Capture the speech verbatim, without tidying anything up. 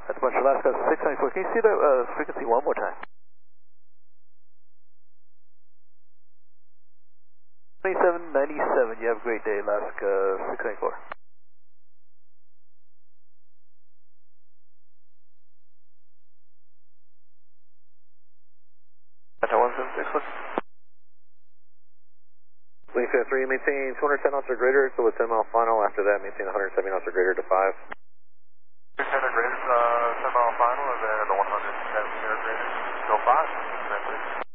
That's Bunch Alaska six ninety-four. Can you see the uh, frequency one more time? twenty-seven ninety-seven. You have a great day, Alaska six ninety-four. Delta one seven six one. Wing Fit three, maintain two hundred ten knots or greater, so with ten mile final. After that, maintain one hundred seventy knots or greater to five. ten or greater, uh, ten mile final, and then the one hundred seventy or greater, go five.